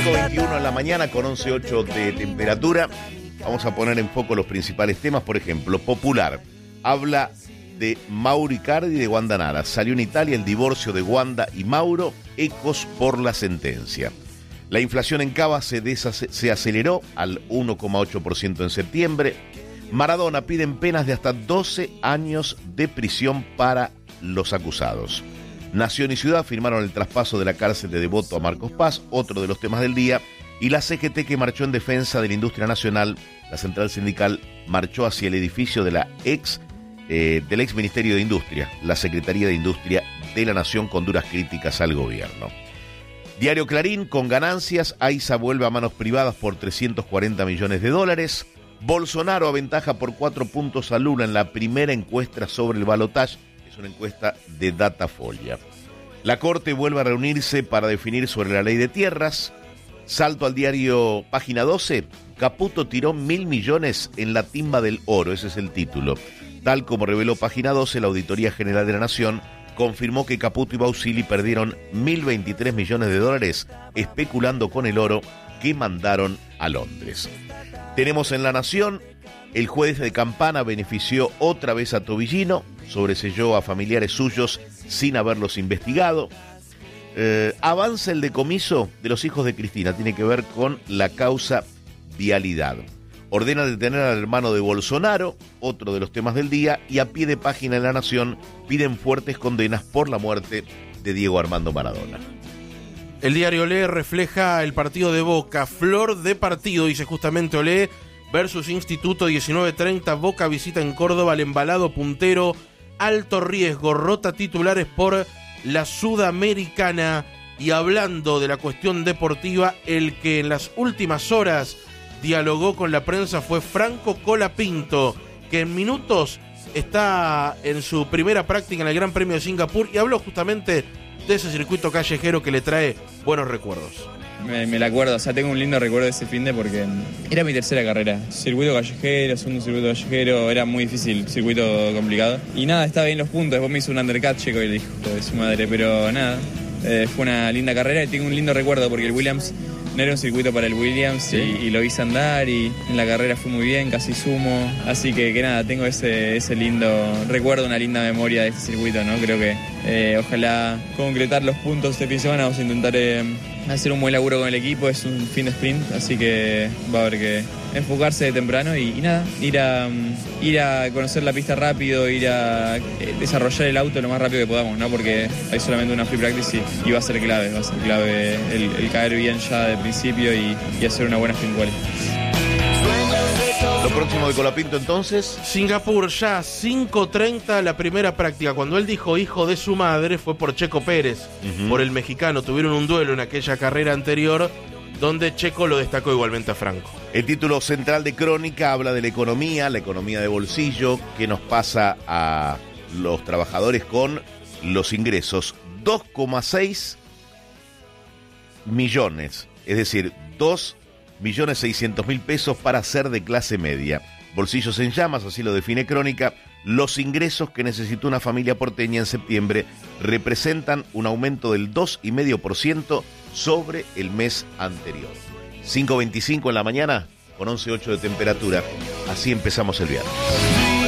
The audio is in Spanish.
5:21 en la mañana con 11:08 de temperatura. Vamos a poner en foco los principales temas. Por ejemplo, Popular habla de Mauro Icardi y de Wanda Nara. Salió en Italia el divorcio de Wanda y Mauro, ecos por la sentencia. La inflación en Cava se aceleró al 1,8% en septiembre. Maradona piden penas de hasta 12 años de prisión para los acusados. Nación y Ciudad firmaron el traspaso de la cárcel de Devoto a Marcos Paz, otro de los temas del día, y la CGT, que marchó en defensa de la industria nacional. La central sindical marchó hacia el edificio de del ex Ministerio de Industria, la Secretaría de Industria de la Nación, con duras críticas al gobierno. Diario Clarín, con ganancias, AISA vuelve a manos privadas por 340 millones de dólares. Bolsonaro aventaja por 4 puntos a Lula en la primera encuesta sobre el balotaje. Es una encuesta de Datafolia. La Corte vuelve a reunirse para definir sobre la ley de tierras. Salto al diario Página 12. Caputo tiró 1.000 millones en la timba del oro, ese es el título. Tal como reveló Página 12, la Auditoría General de la Nación confirmó que Caputo y Bausili perdieron 1.023 millones de dólares especulando con el oro que mandaron a Londres. Tenemos en La Nación: el juez de Campana benefició otra vez a Tobillino, sobreselló a familiares suyos sin haberlos investigado. Avanza el decomiso de los hijos de Cristina, tiene que ver con la causa vialidad. Ordena detener al hermano de Bolsonaro, otro de los temas del día, y a pie de página en La Nación piden fuertes condenas por la muerte de Diego Armando Maradona. El diario Olé refleja el partido de Boca, flor de partido, dice justamente Olé, versus Instituto. 19:30, Boca visita en Córdoba al embalado puntero, alto riesgo, rota titulares por la Sudamericana. Y hablando de la cuestión deportiva, el que en las últimas horas dialogó con la prensa fue Franco Colapinto, que en minutos está en su primera práctica en el Gran Premio de Singapur, y habló justamente de ese circuito callejero que le trae buenos recuerdos. Me la acuerdo, o sea, tengo un lindo recuerdo de ese finde porque era mi tercera carrera. Circuito callejero, segundo circuito callejero, era muy difícil, circuito complicado. Y nada, estaba bien los puntos, después me hizo un undercut Checo y el hijo de su madre, pero nada, fue una linda carrera y tengo un lindo recuerdo porque el Williams no era un circuito para el Williams, ¿sí? y lo hice andar y en la carrera fue muy bien, casi sumo. Así que nada, tengo ese lindo recuerdo, una linda memoria de este circuito, ¿no? Creo que ojalá concretar los puntos este fin de semana. Vamos a intentar hacer un buen laburo con el equipo. Es un fin de sprint, así que va a haber que enfocarse de temprano y nada, ir a conocer la pista rápido, ir a desarrollar el auto lo más rápido que podamos, ¿no? Porque hay solamente una free practice y va a ser clave el caer bien ya de principio y hacer una buena sprint quali. Lo próximo de Colapinto entonces. Singapur, ya 5:30 la primera práctica. Cuando él dijo hijo de su madre fue por Checo Pérez, por el mexicano. Tuvieron un duelo en aquella carrera anterior donde Checo lo destacó igualmente a Franco. El título central de Crónica habla de la economía de bolsillo, que nos pasa a los trabajadores con los ingresos. 2,6 millones, es decir, 2.600.000 pesos para ser de clase media. Bolsillos en llamas, así lo define Crónica. Los ingresos que necesitó una familia porteña en septiembre representan un aumento del 2,5% sobre el mes anterior. 5:25 en la mañana con 11,8 de temperatura. Así empezamos el viernes.